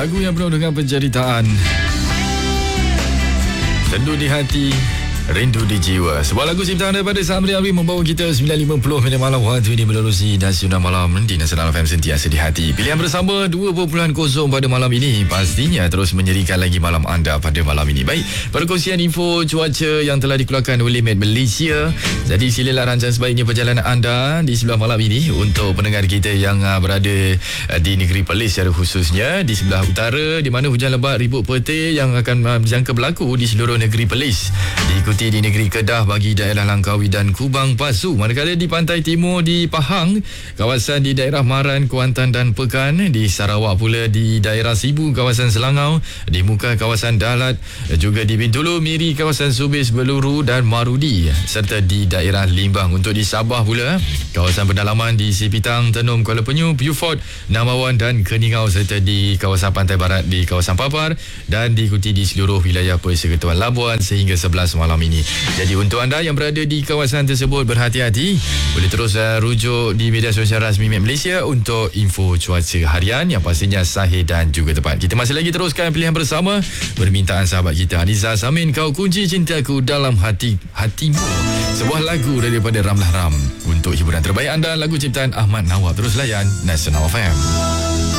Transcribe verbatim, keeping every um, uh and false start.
Lagu yang penuh dengan penceritaan, sendu di hati, rindu di jiwa. Sebuah lagu ciptaan daripada Samri Alwi membawa kita sembilan lima puluh minit malam waktu ini menerusi Nasional Malam di Nasional F M sentiasa di hati. Pilihan bersama dua perpuluhan kosong pada malam ini pastinya terus menyerikan lagi malam anda pada malam ini. Baik, perkongsian info cuaca yang telah dikeluarkan oleh Met Malaysia. Jadi silalah rancang sebaiknya perjalanan anda di sebelah malam ini untuk pendengar kita yang berada di negeri Perlis secara khususnya di sebelah utara, di mana hujan lebat ribut petir yang akan dijangka berlaku di seluruh negeri Perlis. Diikuti di negeri Kedah bagi daerah Langkawi dan Kubang Pasu. Manakala di pantai timur di Pahang, kawasan di daerah Maran, Kuantan dan Pekan, di Sarawak pula di daerah Sibu, kawasan Selangau, di muka kawasan Dalat, juga di Bintulu, Miri, kawasan Subis, Beluru dan Marudi, serta di daerah Limbang. Untuk di Sabah pula, kawasan pedalaman di Sipitang, Tenum, Kuala Penyu, Beaufort, Namawan dan Keningau, serta di kawasan pantai barat di kawasan Papar, dan diikuti di seluruh wilayah Persekutuan Labuan sehingga sebelas malam ini. Jadi untuk anda yang berada di kawasan tersebut, berhati-hati. Boleh terus uh, rujuk di media sosial rasmi Met Malaysia untuk info cuaca harian yang pastinya sahih dan juga tepat. Kita masih lagi teruskan pilihan bersama. Permintaan sahabat kita Haniza Samin, Kau Kunci Cintaku Dalam Hati Hatimu, sebuah lagu daripada Ramlah Ram. Untuk hiburan terbaik anda, lagu ciptaan Ahmad Nawab. Terus layan Nasional F M.